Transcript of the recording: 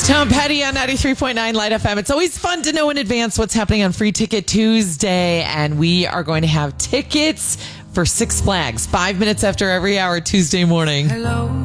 Tom Petty on 93.9 Light FM. It's always fun to know in advance what's happening on Free Ticket Tuesday, and we are going to have tickets for Six Flags 5 minutes after every hour Tuesday morning. Hello.